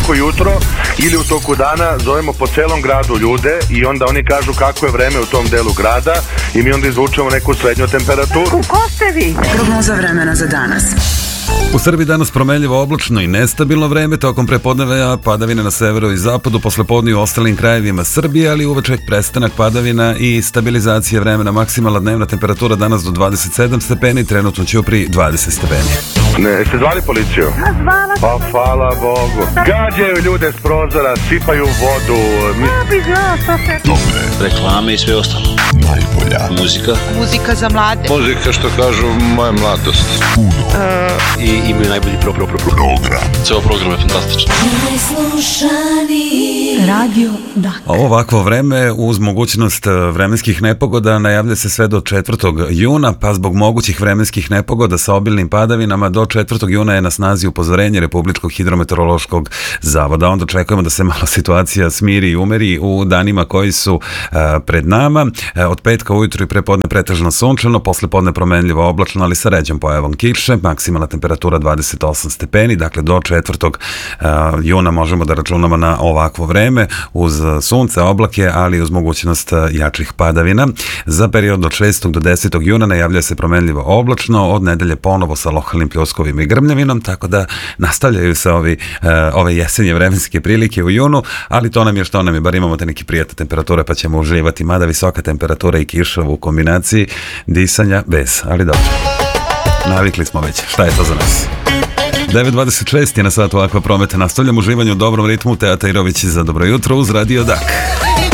svako jutro ili u toku dana zovemo po celom gradu ljude i onda oni kažu kako je vreme u tom delu grada i mi onda izvučemo neku srednju temperaturu. Ko ste vi? Prognoza vremena za danas. U Srbiji danas promenljivo oblačno i nestabilno vreme, tokom prepodneva padavine na severu i zapadu, poslepodne u ostalim krajevima Srbije, ali uveče prestanak padavina i stabilizacija vremena. Maksimalna dnevna temperatura danas do 27 stepeni, trenutno Ćupriji 20 stepeni. Ne, jeste zvali policiju? Zvala sam. Pa hvala Bogu. Gađaju ljude s prozora, sipaju vodu. Ja bi znao što se... Dobre. Reklame i sve ostalo. Najbolja. Muzika. Muzika za mlade. Muzika, što kažu, moja mladost. I imaju najbolji program. Ceo program je fantastičan. Radio Dak. Ovo ovakvo vreme uz mogućnost vremenskih nepogoda najavlja se sve do 4. juna, pa zbog mogućih vremenskih nepogoda sa obilnim padavinama do 4. juna je na snazi upozorenje Republičkog hidrometeorološkog zavoda. Onda očekujemo da se malo situacija smiri i umeri u danima koji su pred nama. Od petka ujutru i prepodne pretežno sunčano, posle podne promenljivo oblačno, ali sa ređom pojavom kiše, maksimalna temperatura 28 stepeni, dakle do 4. juna možemo da računamo na ovakvo vreme uz sunce, oblake, ali uz mogućnost jačih padavina. Za period od 6. do 10. juna najavlja se promenljivo oblačno, od nedelje ponovo sa lokalnim pljuskovima i grmljavinom, tako da nastavljaju se ove jesenje vremenske prilike u junu, ali to nam je što nam je, bar imamo te neke prijatne temperature pa ćemo uživati, mada visoka temperatura i kiša u kombinaciji disanja bez, ali dobro. Navikli smo već, šta je to za nas? 9.26 je na satu Akva Prometa. Nastavljamo uživanje u dobrom ritmu. Teja Tajrović za dobro jutro uz Radio Dak.